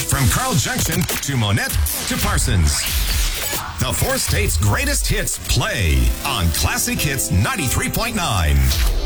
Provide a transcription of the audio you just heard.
From Carl Junction to Monette to Parsons. The four states' greatest hits play on Classic Hits 93.9.